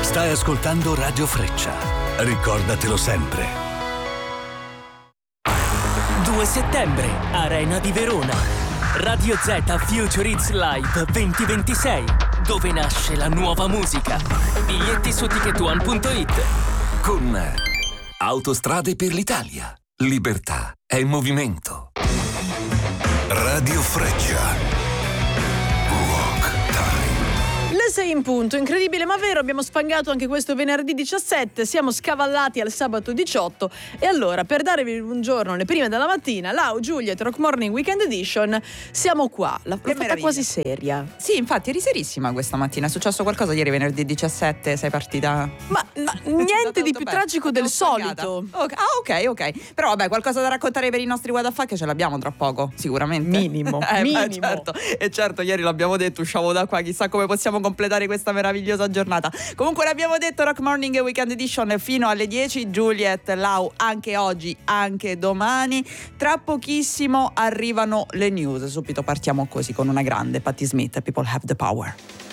Stai ascoltando Radio Freccia. Ricordatelo sempre. 2 settembre, Arena di Verona. Radio Z Future Hits Live 2026, dove nasce la nuova musica. Biglietti su ticketone.it. Con Autostrade per l'Italia. Libertà è movimento. Radio Freccia. Le 6 in punto, incredibile ma vero, abbiamo sfangato anche questo venerdì 17, siamo scavallati al sabato 18 e allora per darvi un giorno le prime della mattina, Lau, Juliet, Rock Morning Weekend Edition, siamo qua, l'ho fatta quasi seria. Sì, infatti eri serissima questa mattina, è successo qualcosa ieri venerdì 17, sei partita? Ma niente di più tragico del solito. Ok, però vabbè, qualcosa da raccontare per i nostri what the fuck ce l'abbiamo tra poco, sicuramente. Minimo. Certo, ieri l'abbiamo detto, usciamo da qua, chissà come possiamo completare questa meravigliosa giornata. Comunque l'abbiamo detto, Rock Morning e Weekend Edition fino alle 10, Juliet, Lau anche oggi, anche domani. Tra pochissimo arrivano le news, subito partiamo così con una grande Patti Smith, People Have the Power.